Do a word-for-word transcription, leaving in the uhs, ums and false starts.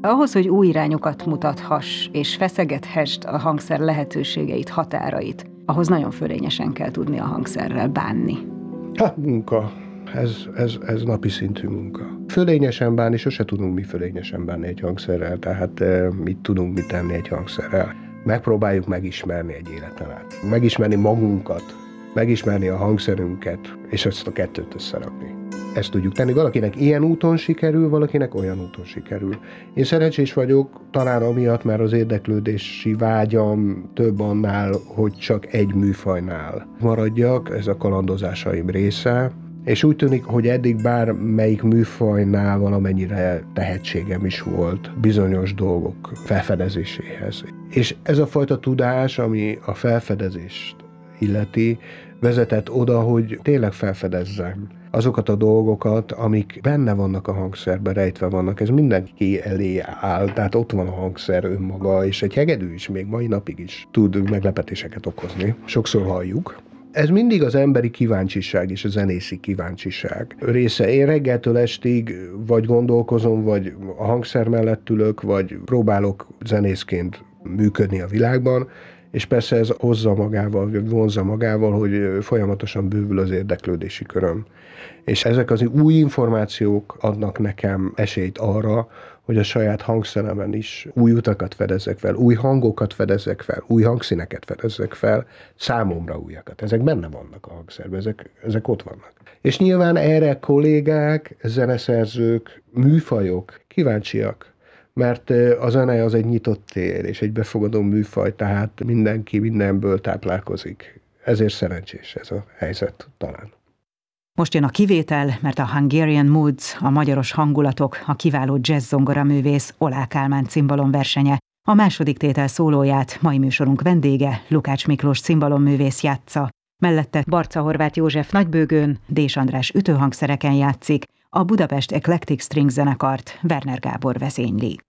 Ahhoz, hogy új irányokat mutathass, és feszegethessd a hangszer lehetőségeit, határait, ahhoz nagyon fölényesen kell tudni a hangszerrel bánni. Hát munka. Ez, ez, ez napi szintű munka. Fölényesen bánni, sose tudunk mi fölényesen bánni egy hangszerrel, tehát e, mit tudunk mit tenni egy hangszerrel. Megpróbáljuk megismerni egy életen át. Megismerni magunkat, megismerni a hangszerünket, és ezt a kettőt összerakni. Ezt tudjuk tenni. Valakinek ilyen úton sikerül, valakinek olyan úton sikerül. Én szerencsés vagyok, talán amiatt, mert az érdeklődési vágyam több annál, hogy csak egy műfajnál maradjak, ez a kalandozásaim része, és úgy tűnik, hogy eddig bármelyik műfajnál valamennyire tehetségem is volt bizonyos dolgok felfedezéséhez. És ez a fajta tudás, ami a felfedezést illeti, vezetett oda, hogy tényleg felfedezzem azokat a dolgokat, amik benne vannak a hangszerben, rejtve vannak. Ez mindenki elé áll, tehát ott van a hangszer önmaga, és egy hegedű is még mai napig is tud meglepetéseket okozni. Sokszor halljuk. Ez mindig az emberi kíváncsiság és a zenészi kíváncsiság része. Én reggeltől estig vagy gondolkozom, vagy a hangszer mellett ülök, vagy próbálok zenészként működni a világban, és persze ez hozza magával, vagy vonzza magával, hogy folyamatosan bővül az érdeklődési köröm. És ezek az új információk adnak nekem esélyt arra, hogy a saját hangszeremen is új utakat fedezzek fel, új hangokat fedezzek fel, új hangszíneket fedezzek fel, számomra újakat. Ezek benne vannak a hangszerben, ezek, ezek ott vannak. És nyilván erre kollégák, zeneszerzők, műfajok kíváncsiak, mert a zene az egy nyitott tér, és egy befogadó műfaj, tehát mindenki mindenből táplálkozik. Ezért szerencsés ez a helyzet talán. Most jön a kivétel, mert a Hungarian Moods, a magyaros hangulatok, a kiváló jazz zongoraművész Oláh Kálmán cimbalom versenye. A második tétel szólóját mai műsorunk vendége, Lukács Miklós cimbalomművész játsza. Mellette Barca Horváth József nagybőgőn, Dés András ütőhangszereken játszik, a Budapest Eclectic String zenekart Werner Gábor vezényli.